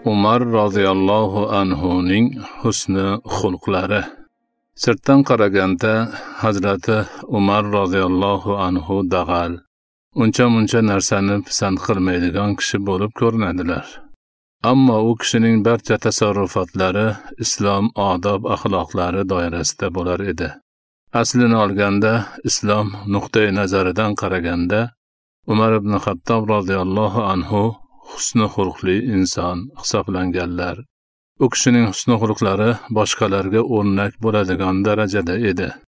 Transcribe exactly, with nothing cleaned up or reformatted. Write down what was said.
Umar roziyallohu anhuning husni xulqlari. Sirtdan qaraganda Hazrati Umar roziyallohu anhu dag'al, uncha-muncha narsani pisand qilmaydigan kishi bo'lib ko'rinadilar. Ammo u kishining barcha tasarrufatlari islom odob axloqlari doirasida bo'lar edi. Aslini olganda, islom nuqtai nazaridan qaraganda Umar ibn Xattob roziyallohu anhu husni xulqli inson hisoblanganlar. U kishining husni xulqlari boshqalarga o'rnak bo'ladigan darajada edi.